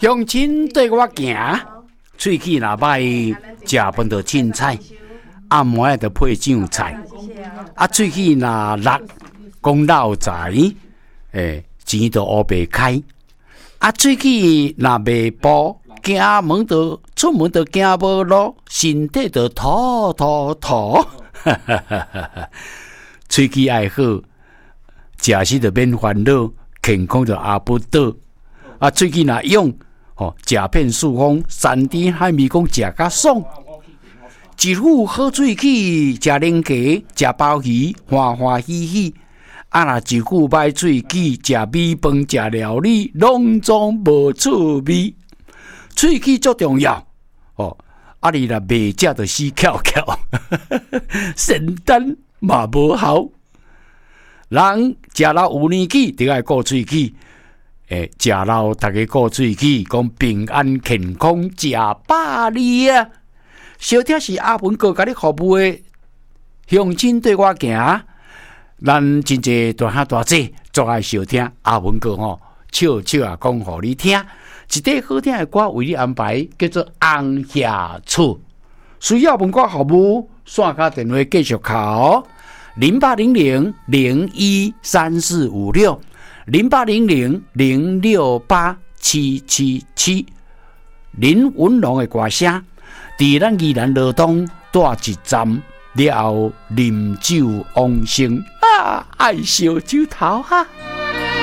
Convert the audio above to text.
乡亲对我行，喙齿若歹，食饭就凊彩，暗暝就配酱菜。喙齿若辣，讲老财，钱就乌白开。喙齿若袂补，出门就行无路，身体就土土土。喙齿爱好，食时就免烦恼，健康就阿不倒。喙齿若勇，食遍四方，山珍海味讲食甲爽。一副好喙齿，食零鸡，食鲍鱼，欢欢喜喜。若一副歹喙齿，食米饭，食料理，拢总无趣味。喙齿足重要，你若袂食就死翘翘，仙丹嘛无效。人食老有年纪，就爱顾喙齿。食老大家顾喙齿，讲平安健康，食百里啊！小听是阿文哥甲你服务的，乡亲对我行。咱真济大兄大姐最爱小听阿文哥笑笑啊讲互你听。一首好听的歌为你安排，叫做《红霞厝》。需要文歌服务，线卡电话继续敲0800-01345600800-068-777。林文龙的歌声，伫咱宜兰罗东大一站了后，饮酒旺盛爱烧酒头哈。